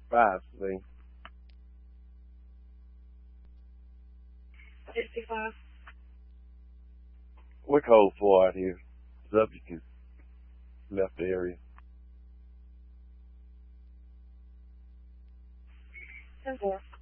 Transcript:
5, Lee. 65. We're code 4 out here. Subject is left the area. 10-4.